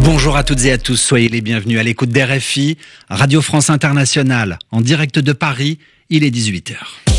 Bonjour à toutes et à tous, soyez les bienvenus à l'écoute d'RFI, Radio France Internationale, en direct de Paris, il est 18h.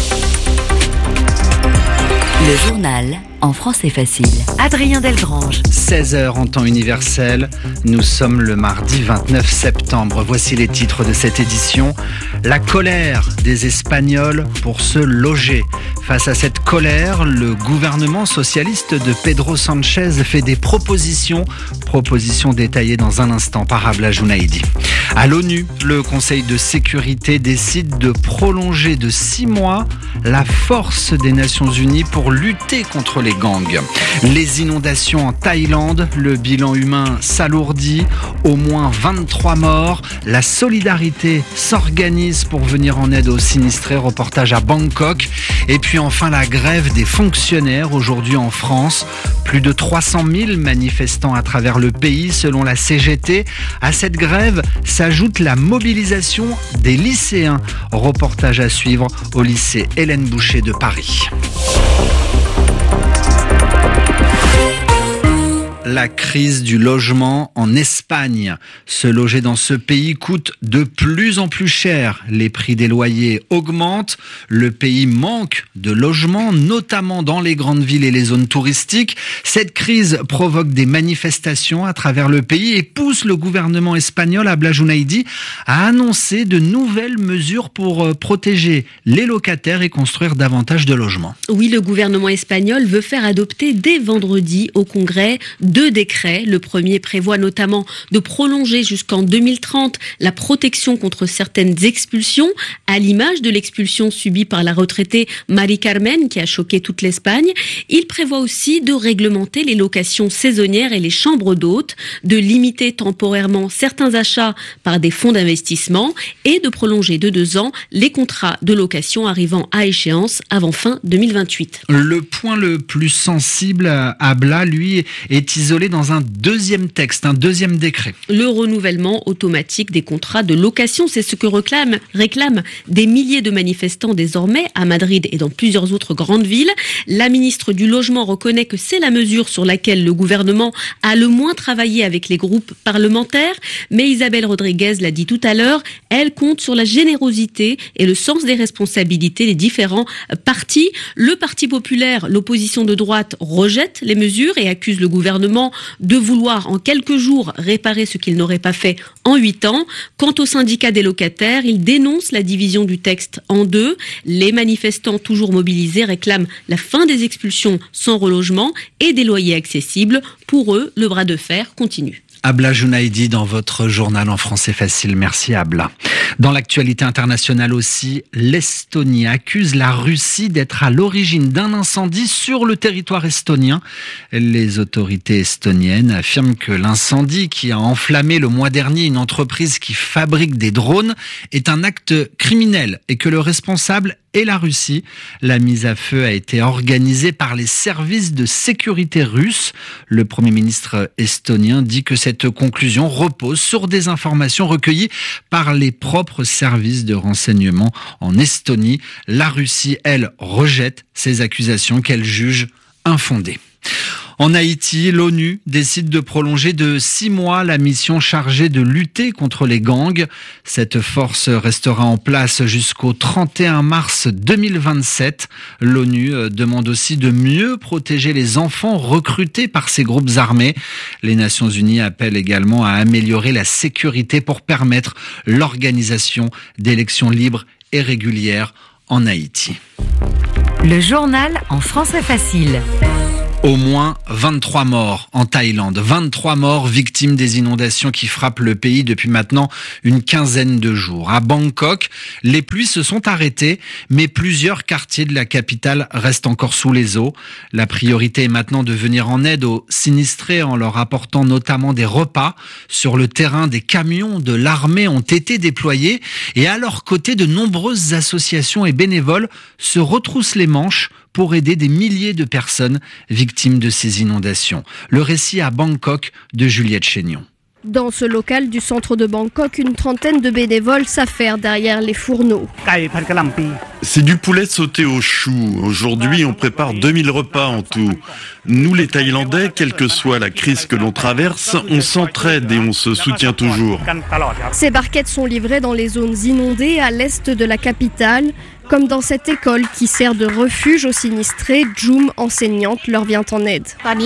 Le journal en français facile. Adrien Delgrange. 16h en temps universel, nous sommes le mardi 29 septembre. Voici les titres de cette édition. La colère des Espagnols pour se loger. Face à cette colère, le gouvernement socialiste de Pedro Sánchez fait des propositions détaillées dans un instant par Abla Junaidi. À l'ONU, le Conseil de sécurité décide de prolonger de 6 mois la force des Nations Unies pour lutter contre les gangs. Les inondations en Thaïlande, le bilan humain s'alourdit, au moins 23 morts. La solidarité s'organise pour venir en aide aux sinistrés, reportage à Bangkok. Et puis enfin la grève des fonctionnaires aujourd'hui en France. Plus de 300 000 manifestants à travers le pays selon la CGT. À cette grève s'ajoute la mobilisation des lycéens. Reportage à suivre au lycée Hélène Boucher de Paris. La crise du logement en Espagne. Se loger dans ce pays coûte de plus en plus cher. Les prix des loyers augmentent. Le pays manque de logements, notamment dans les grandes villes et les zones touristiques. Cette crise provoque des manifestations à travers le pays et pousse le gouvernement espagnol, Abla Junaidi, à annoncer de nouvelles mesures pour protéger les locataires et construire davantage de logements. Oui, le gouvernement espagnol veut faire adopter dès vendredi au Congrès 2 décrets. Le premier prévoit notamment de prolonger jusqu'en 2030 la protection contre certaines expulsions, à l'image de l'expulsion subie par la retraitée Mari Carmen qui a choqué toute l'Espagne. Il prévoit aussi de réglementer les locations saisonnières et les chambres d'hôtes, de limiter temporairement certains achats par des fonds d'investissement et de prolonger de 2 ans les contrats de location arrivant à échéance avant fin 2028. Le point le plus sensible à Abla, lui, est isolé dans un deuxième texte, un deuxième décret. Le renouvellement automatique des contrats de location, c'est ce que réclament des milliers de manifestants désormais à Madrid et dans plusieurs autres grandes villes. La ministre du Logement reconnaît que c'est la mesure sur laquelle le gouvernement a le moins travaillé avec les groupes parlementaires, mais Isabel Rodriguez l'a dit tout à l'heure, elle compte sur la générosité et le sens des responsabilités des différents partis. Le Parti populaire, l'opposition de droite, rejette les mesures et accuse le gouvernement de vouloir en quelques jours réparer ce qu'il n'aurait pas fait en 8 ans. Quant au syndicat des locataires, il dénonce la division du texte en 2. Les manifestants toujours mobilisés réclament la fin des expulsions sans relogement et des loyers accessibles. Pour eux, le bras de fer continue. Abla Junaidi dans votre journal en français facile. Merci Abla. Dans l'actualité internationale aussi, l'Estonie accuse la Russie d'être à l'origine d'un incendie sur le territoire estonien. Les autorités estoniennes affirment que l'incendie qui a enflammé le mois dernier une entreprise qui fabrique des drones est un acte criminel et que le responsable est la Russie. La mise à feu a été organisée par les services de sécurité russes. Le Premier ministre estonien dit que cette conclusion repose sur des informations recueillies par les propres services de renseignement en Estonie. La Russie, elle, rejette ces accusations qu'elle juge infondées. En Haïti, l'ONU décide de prolonger de 6 mois la mission chargée de lutter contre les gangs. Cette force restera en place jusqu'au 31 mars 2027. L'ONU demande aussi de mieux protéger les enfants recrutés par ces groupes armés. Les Nations Unies appellent également à améliorer la sécurité pour permettre l'organisation d'élections libres et régulières en Haïti. Le journal en français facile. Au moins 23 morts en Thaïlande, 23 morts victimes des inondations qui frappent le pays depuis maintenant une quinzaine de jours. À Bangkok, les pluies se sont arrêtées, mais plusieurs quartiers de la capitale restent encore sous les eaux. La priorité est maintenant de venir en aide aux sinistrés en leur apportant notamment des repas. Sur le terrain, des camions de l'armée ont été déployés et à leur côté, de nombreuses associations et bénévoles se retroussent les manches pour aider des milliers de personnes victimes de ces inondations. Le récit à Bangkok de Juliette Chénion. Dans ce local du centre de Bangkok, une trentaine de bénévoles s'affairent derrière les fourneaux. C'est du poulet sauté au chou. Aujourd'hui, on prépare 2000 repas en tout. Nous, les Thaïlandais, quelle que soit la crise que l'on traverse, on s'entraide et on se soutient toujours. Ces barquettes sont livrées dans les zones inondées à l'est de la capitale, comme dans cette école qui sert de refuge aux sinistrés. Jum, enseignante, leur vient en aide.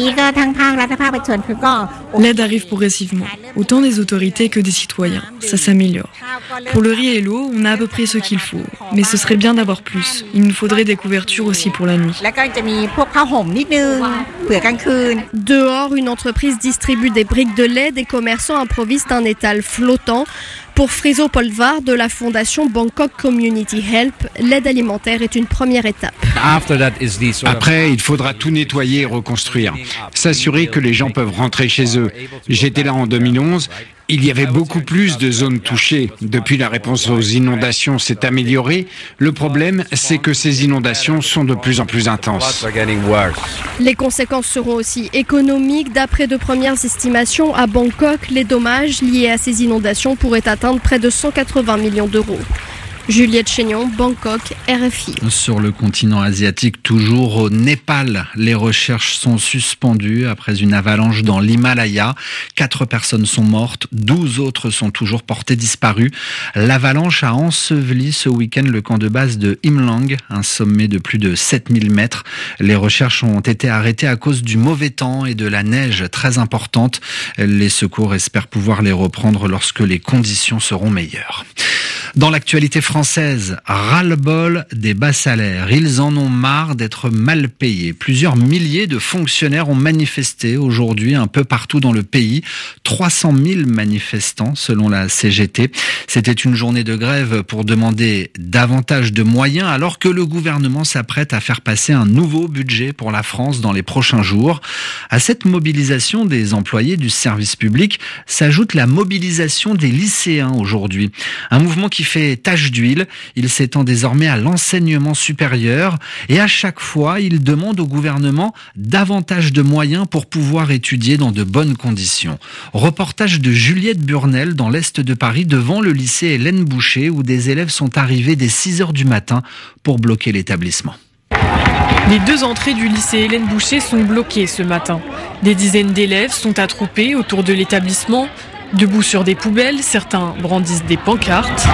L'aide arrive progressivement, autant des autorités que des citoyens. Ça s'améliore. Pour le riz et l'eau, on a à peu près ce qu'il faut. Mais ce serait bien d'avoir plus. Il nous faudrait des couvertures aussi pour la nuit. Dehors, une entreprise distribue des briques de lait. Des commerçants improvisent un étal flottant. Pour Friso Polvar de la fondation Bangkok Community Help, l'aide alimentaire est une première étape. Après, il faudra tout nettoyer et reconstruire. S'assurer que les gens peuvent rentrer chez eux. J'étais là en 2011. Il y avait beaucoup plus de zones touchées. Depuis, la réponse aux inondations s'est améliorée. Le problème, c'est que ces inondations sont de plus en plus intenses. Les conséquences seront aussi économiques. D'après de premières estimations, à Bangkok, les dommages liés à ces inondations pourraient atteindre près de 180 millions d'euros. Juliette Chénion, Bangkok, RFI. Sur le continent asiatique, toujours au Népal, les recherches sont suspendues après une avalanche dans l'Himalaya. 4 personnes sont mortes, 12 autres sont toujours portées disparues. L'avalanche a enseveli ce week-end le camp de base de Himlang, un sommet de plus de 7000 mètres. Les recherches ont été arrêtées à cause du mauvais temps et de la neige très importante. Les secours espèrent pouvoir les reprendre lorsque les conditions seront meilleures. Dans l'actualité française, ras-le-bol des bas salaires. Ils en ont marre d'être mal payés. Plusieurs milliers de fonctionnaires ont manifesté aujourd'hui un peu partout dans le pays. 300 000 manifestants selon la CGT. C'était une journée de grève pour demander davantage de moyens alors que le gouvernement s'apprête à faire passer un nouveau budget pour la France dans les prochains jours. À cette mobilisation des employés du service public s'ajoute la mobilisation des lycéens aujourd'hui. Un mouvement qui fait tache d'huile. Il s'étend désormais à l'enseignement supérieur et à chaque fois, il demande au gouvernement davantage de moyens pour pouvoir étudier dans de bonnes conditions. Reportage de Juliette Burnel dans l'est de Paris devant le lycée Hélène Boucher où des élèves sont arrivés dès 6h du matin pour bloquer l'établissement. Les 2 entrées du lycée Hélène Boucher sont bloquées ce matin. Des dizaines d'élèves sont attroupés autour de l'établissement. Debout sur des poubelles, certains brandissent des pancartes.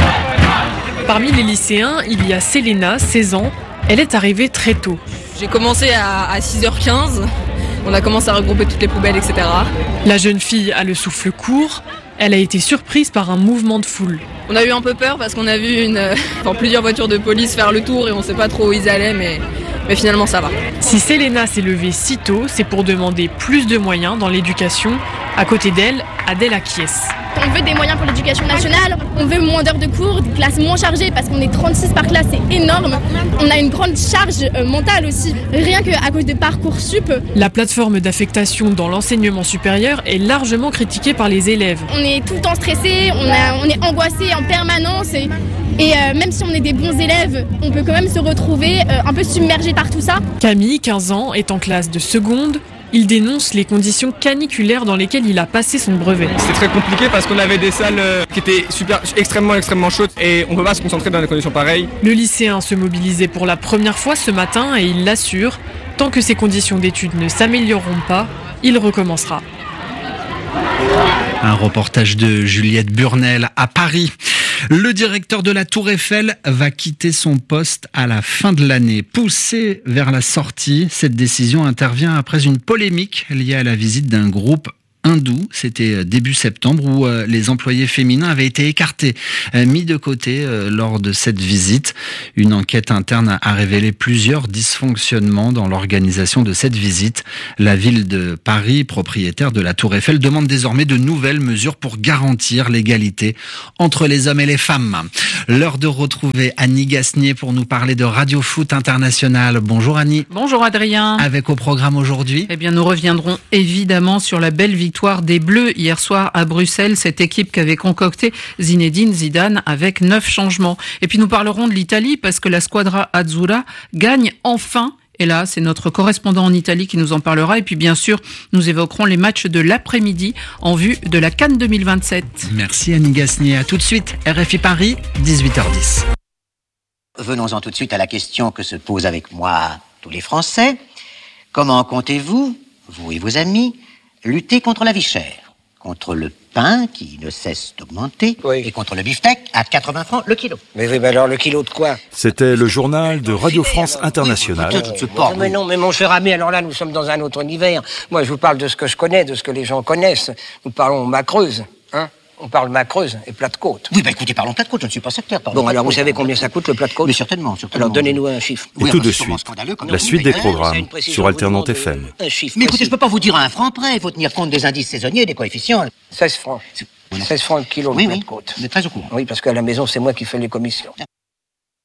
Parmi les lycéens, il y a Selena, 16 ans. Elle est arrivée très tôt. J'ai commencé à 6h15. On a commencé à regrouper toutes les poubelles, etc. La jeune fille a le souffle court. Elle a été surprise par un mouvement de foule. On a eu un peu peur parce qu'on a vu plusieurs voitures de police faire le tour et on ne sait pas trop où ils allaient, mais finalement ça va. Si Selena s'est levée si tôt, c'est pour demander plus de moyens dans l'éducation. À côté d'elle, Adèle acquiesce. On veut des moyens pour l'éducation nationale, on veut moins d'heures de cours, des classes moins chargées parce qu'on est 36 par classe, c'est énorme. On a une grande charge mentale aussi, rien qu'à cause de Parcoursup. La plateforme d'affectation dans l'enseignement supérieur est largement critiquée par les élèves. On est tout le temps stressé, on est angoissé en permanence et même si on est des bons élèves, on peut quand même se retrouver un peu submergé par tout ça. Camille, 15 ans, est en classe de seconde. Il dénonce les conditions caniculaires dans lesquelles il a passé son brevet. C'est très compliqué parce qu'on avait des salles qui étaient extrêmement chaudes et on ne peut pas se concentrer dans des conditions pareilles. Le lycéen se mobilisait pour la première fois ce matin et il l'assure, tant que ses conditions d'études ne s'amélioreront pas, il recommencera. Un reportage de Juliette Burnel à Paris. Le directeur de la Tour Eiffel va quitter son poste à la fin de l'année. Poussé vers la sortie, cette décision intervient après une polémique liée à la visite d'un groupe hindou. C'était début septembre où les employés féminins avaient été écartés, mis de côté lors de cette visite. Une enquête interne a révélé plusieurs dysfonctionnements dans l'organisation de cette visite. La ville de Paris, propriétaire de la Tour Eiffel, demande désormais de nouvelles mesures pour garantir l'égalité entre les hommes et les femmes. L'heure de retrouver Annie Gasnier pour nous parler de Radio Foot International. Bonjour Annie. Bonjour Adrien. Avec au programme aujourd'hui ? Eh bien, nous reviendrons évidemment sur la belle victoire des Bleus hier soir à Bruxelles, cette équipe qu'avait concocté Zinedine Zidane avec 9 changements. Et puis nous parlerons de l'Italie parce que la Squadra Azzurra gagne enfin Et là, c'est notre correspondant en Italie qui nous en parlera. Et puis bien sûr, nous évoquerons les matchs de l'après-midi en vue de la CAN 2027. Merci Annie Gasnier. À tout de suite, RFI Paris, 18h10. Venons-en tout de suite à la question que se posent avec moi tous les Français. Comment comptez-vous, vous et vos amis, lutter contre la vie chère ? Contre le pain qui ne cesse d'augmenter, et contre le beefsteak à 80 francs le kilo. Mais oui, mais alors le kilo de quoi ? C'était le journal de Radio France Internationale. Mais non, mais mon cher ami, alors là, nous sommes dans un autre univers. Moi, je vous parle de ce que je connais, de ce que les gens connaissent. Nous parlons Macreuse, hein ? On parle Macreuse et plat de côte. Oui, écoutez, parlons plat de côte, je ne suis pas sectaire. Bon, alors vous savez combien ça coûte le plat de côte ? Mais certainement. Alors donnez-nous un chiffre. Et tout de suite, la suite des programmes sur Alternante FM. Mais écoutez, je ne peux pas vous dire à un franc près, il faut tenir compte des indices saisonniers et des coefficients. 16 francs. 16 francs le kilo le plat de côte. Vous êtes très au courant. Oui, parce qu'à la maison, c'est moi qui fais les commissions.